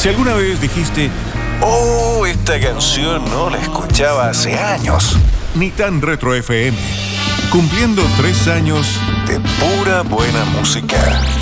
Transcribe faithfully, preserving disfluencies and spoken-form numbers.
Si alguna vez dijiste, oh, esta canción no la escuchaba hace años. Ni tan retro F M. Cumpliendo tres años de pura buena música.